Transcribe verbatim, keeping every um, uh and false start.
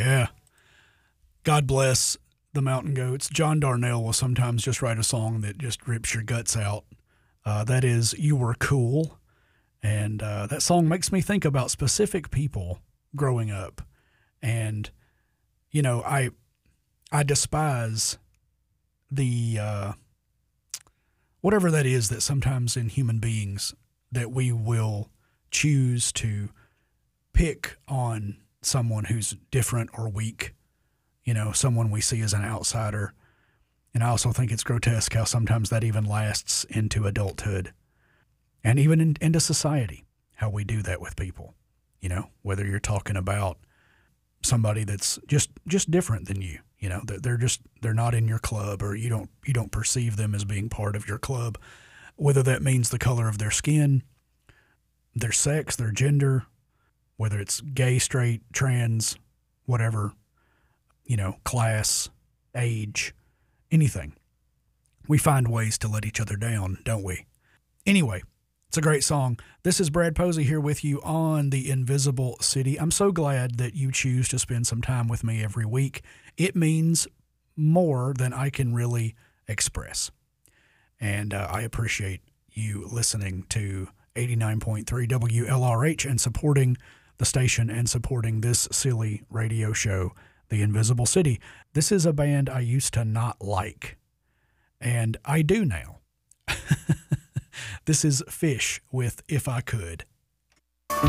Yeah. God bless the Mountain Goats. John Darnell will sometimes just write a song that just rips your guts out. Uh, that is You Were Cool. And uh, that song makes me think about specific people growing up. And, you know, I I despise the, uh, whatever that is that sometimes in human beings that we will choose to pick on someone who's different or weak, you know, someone we see as an outsider. And I also think it's grotesque how sometimes that even lasts into adulthood and even in, into society, how we do that with people, you know, whether you're talking about somebody that's just, just different than you, you know, they're just, they're not in your club, or you don't, you don't perceive them as being part of your club, whether that means the color of their skin, their sex, their gender, whether it's gay, straight, trans, whatever, you know, class, age, anything. We find ways to let each other down, don't we? Anyway, it's a great song. This is Brad Posey here with you on The Invisible City. I'm so glad that you choose to spend some time with me every week. It means more than I can really express. And uh, I appreciate you listening to eighty-nine point three W L R H and supporting the station and supporting this silly radio show, The Invisible City. This is a band I used to not like, and I do now. This is Fish with If I Could.